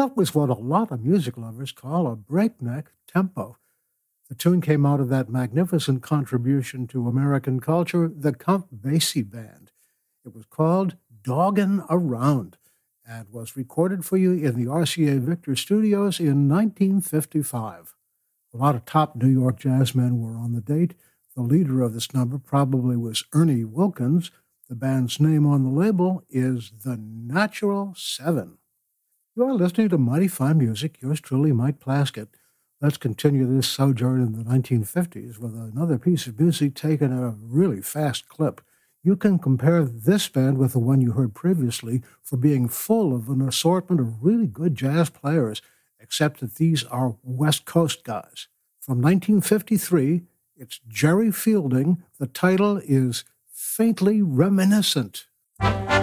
That was what a lot of music lovers call a breakneck tempo. The tune came out of that magnificent contribution to American culture, the Count Basie Band. It was called Doggin' Around and was recorded for you in the RCA Victor Studios in 1955. A lot of top New York jazz men were on the date. The leader of this number probably was Ernie Wilkins. The band's name on the label is The Natural Seven. You're listening to Mighty Fine Music. Yours truly, Mike Plaskett. Let's continue this sojourn in the 1950s with another piece of music taken at a really fast clip. You can compare this band with the one you heard previously for being full of an assortment of really good jazz players, except that these are West Coast guys. From 1953, it's Jerry Fielding. The title is Faintly Reminiscent.